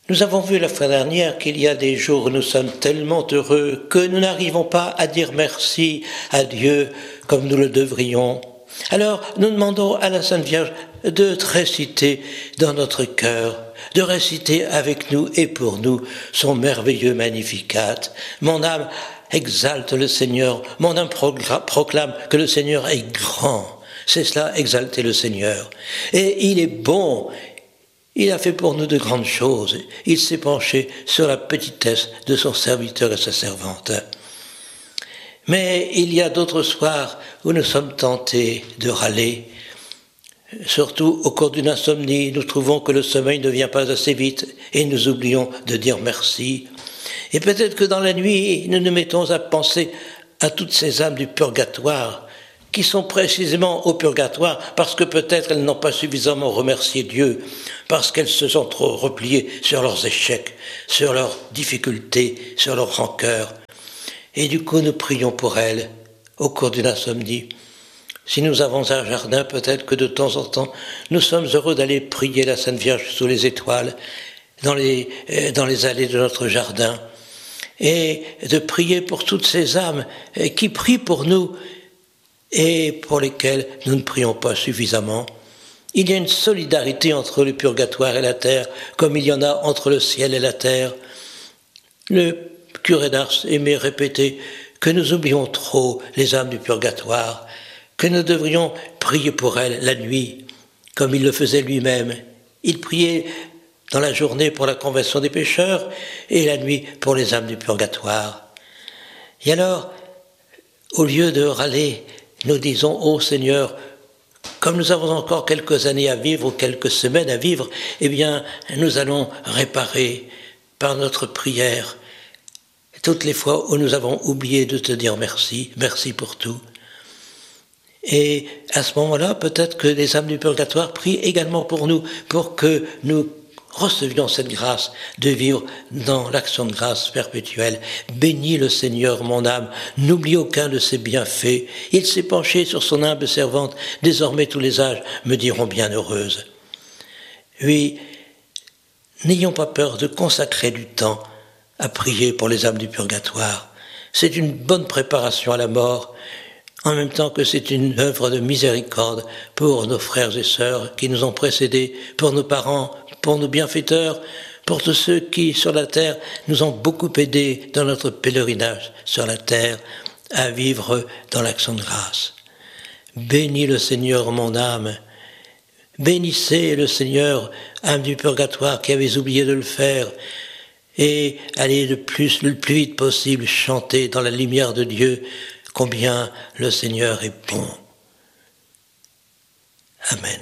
Nous avons vu la fois dernière qu'il y a des jours où nous sommes tellement heureux que nous n'arrivons pas à dire merci à Dieu comme nous le devrions. Alors nous demandons à la Sainte Vierge de réciter dans notre cœur, de réciter avec nous et pour nous son merveilleux Magnificat. Mon âme exalte le Seigneur, mon âme proclame que le Seigneur est grand. C'est cela, exalter le Seigneur. Et il est bon. Il a fait pour nous de grandes choses. Il s'est penché sur la petitesse de son serviteur et sa servante. Mais il y a d'autres soirs où nous sommes tentés de râler. Surtout au cours d'une insomnie, nous trouvons que le sommeil ne vient pas assez vite et nous oublions de dire merci. Et peut-être que dans la nuit, nous nous mettons à penser à toutes ces âmes du purgatoire qui sont précisément au purgatoire parce que peut-être elles n'ont pas suffisamment remercié Dieu, parce qu'elles se sont trop repliées sur leurs échecs, sur leurs difficultés, sur leurs rancœurs. Et du coup, nous prions pour elles au cours d'une insomnie. Si nous avons un jardin, peut-être que de temps en temps, nous sommes heureux d'aller prier la Sainte Vierge sous les étoiles, dans les allées de notre jardin, et de prier pour toutes ces âmes qui prient pour nous, et pour lesquels nous ne prions pas suffisamment. Il y a une solidarité entre le purgatoire et la terre, comme il y en a entre le ciel et la terre. Le curé d'Ars aimait répéter que nous oublions trop les âmes du purgatoire, que nous devrions prier pour elles la nuit, comme il le faisait lui-même. Il priait dans la journée pour la conversion des pécheurs et la nuit pour les âmes du purgatoire. Et alors, au lieu de râler, nous disons, ô Seigneur, comme nous avons encore quelques années à vivre ou quelques semaines à vivre, eh bien, nous allons réparer par notre prière toutes les fois où nous avons oublié de te dire merci, merci pour tout. Et à ce moment-là, peut-être que les âmes du purgatoire prient également pour nous, pour que nous recevions cette grâce de vivre dans l'action de grâce perpétuelle. Bénis le Seigneur, mon âme, n'oublie aucun de ses bienfaits. Il s'est penché sur son humble servante, désormais tous les âges me diront bienheureuse. Oui, n'ayons pas peur de consacrer du temps à prier pour les âmes du purgatoire. C'est une bonne préparation à la mort, en même temps que c'est une œuvre de miséricorde pour nos frères et sœurs qui nous ont précédés, pour nos parents, pour nos bienfaiteurs, pour tous ceux qui, sur la terre, nous ont beaucoup aidés dans notre pèlerinage sur la terre à vivre dans l'action de grâce. Bénis le Seigneur, mon âme. Bénissez le Seigneur, âme du purgatoire qui avait oublié de le faire, et allez le plus vite possible chanter dans la lumière de Dieu combien le Seigneur est bon. Amen.